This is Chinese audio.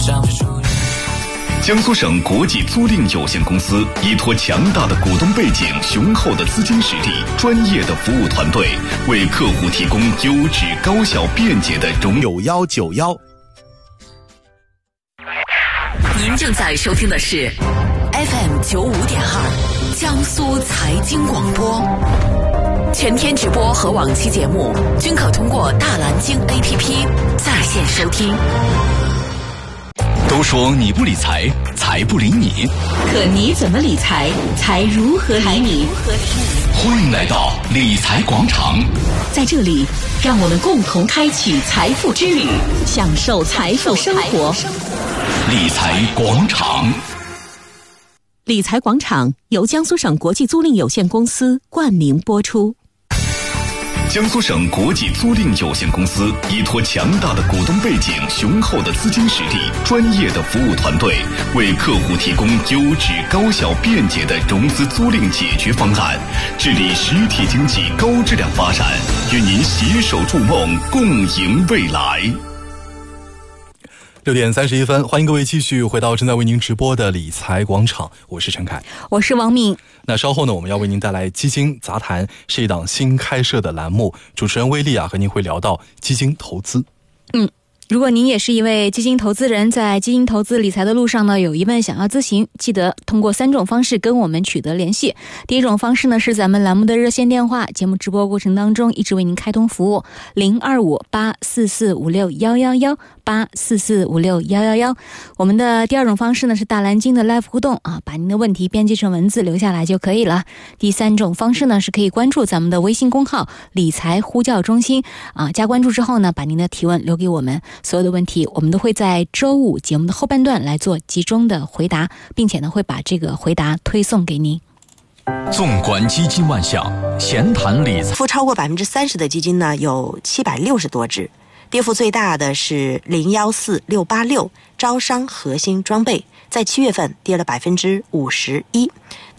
江苏省国际租赁有限公司依托强大的股东背景、雄厚的资金实力、专业的服务团队，为客户提供优质、高效、便捷的 9191。 您正在收听的是 FM95.2江苏财经广播，全天直播和往期节目均可通过大蓝鲸 APP 在线收听。 都说你不理财，财不理你， 可你怎么理财，财如何理你？ 欢迎来到理财广场， 在这里，让我们共同开启财富之旅，享受财富生活。 理财广场。 理财广场由江苏省国际租赁有限公司冠名播出。 江苏省国际租赁有限公司依托强大的股东背景、雄厚的资金实力、专业的服务团队，为客户提供优质、高效、便捷的融资租赁解决方案，致力实体经济高质量发展，与您携手筑梦，共赢未来。 6点31分，欢迎各位继续回到正在为您直播的理财广场，我是陈凯， 我是王敏。 那稍后呢，我们要为您带来基金杂谈，是一档新开设的栏目，主持人威利和您会聊到基金投资。 如果您也是一位基金投资人，在基金投资理财的路上呢，有疑问想要咨询，记得通过3种方式跟我们取得联系。第一种方式呢，是咱们栏目的热线电话，节目直播过程当中一直为您开通服务，02584456111 8445611。我们的第二种方式呢，是大蓝鲸的 Live 互动把您的问题编辑成文字留下来就可以了。第三种方式呢，是可以关注咱们的微信公号理财呼叫中心加关注之后呢，把您的提问留给我们，所有的问题我们都会在周5节目的后半段来做集中的回答，并且呢会把这个回答推送给您。 纵观基金万象，闲谈理财。 跌幅超过30%的基金呢有760多只，跌幅最大的是014686招商核心装备，在7月份跌了51%。